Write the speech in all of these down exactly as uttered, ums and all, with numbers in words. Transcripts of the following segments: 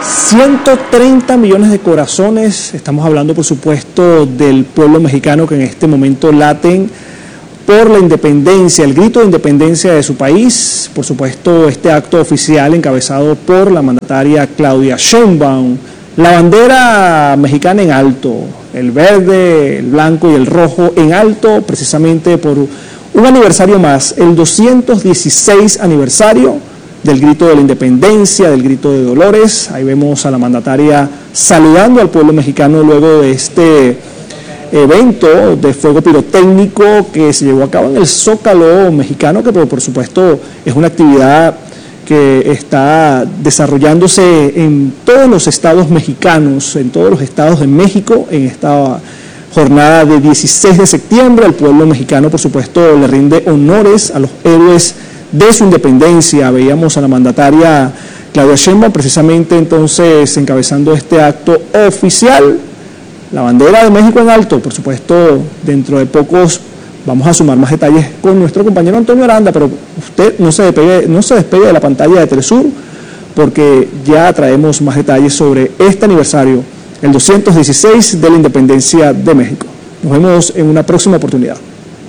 ciento treinta millones de corazones, estamos hablando por supuesto del pueblo mexicano que en este momento laten por la independencia, el grito de independencia de su país, por supuesto este acto oficial encabezado por la mandataria Claudia Sheinbaum, la bandera mexicana en alto, el verde, el blanco y el rojo en alto, precisamente por un aniversario más, el doscientos dieciséis aniversario del grito de la independencia, del grito de Dolores. Ahí vemos a la mandataria saludando al pueblo mexicano luego de este evento de fuego pirotécnico que se llevó a cabo en el Zócalo mexicano, que por supuesto es una actividad que está desarrollándose en todos los estados mexicanos, en todos los estados de México, en esta jornada de dieciséis de septiembre. El pueblo mexicano, por supuesto, le rinde honores a los héroes de su independencia. Veíamos a la mandataria Claudia Sheinbaum precisamente entonces encabezando este acto oficial, la bandera de México en alto. Por supuesto, dentro de pocos vamos a sumar más detalles con nuestro compañero Antonio Aranda, pero usted no se despegue, no se despegue de la pantalla de Telesur, porque ya traemos más detalles sobre este aniversario, el doscientos dieciséis de la independencia de México. Nos vemos en una próxima oportunidad.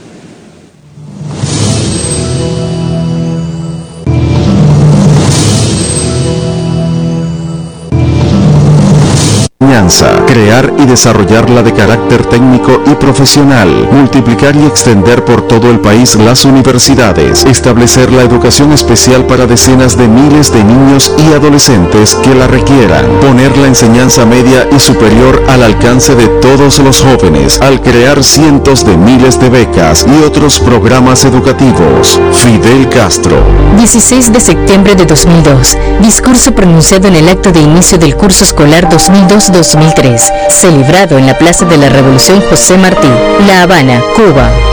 Crear y desarrollarla de carácter técnico y profesional, multiplicar y extender por todo el país las universidades, establecer la educación especial para decenas de miles de niños y adolescentes que la requieran, poner la enseñanza media y superior al alcance de todos los jóvenes, al crear cientos de miles de becas y otros programas educativos. Fidel Castro. dieciséis de septiembre de dos mil dos, discurso pronunciado en el acto de inicio del curso escolar dos mil dos dos mil tres, celebrado en la Plaza de la Revolución José Martí, La Habana, Cuba.